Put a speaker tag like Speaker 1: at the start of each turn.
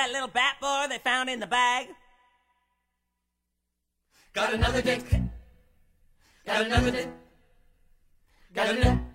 Speaker 1: that little bat boy they found in the bag?
Speaker 2: Got another dick. Got another dick. Got another.